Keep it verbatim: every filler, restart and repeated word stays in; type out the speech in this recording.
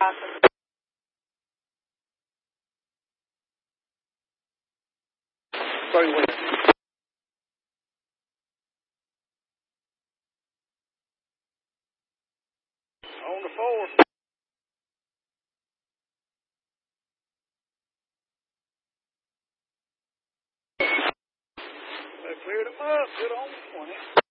Sorry, wait. On the fourth. They cleared them up. Good on twenty.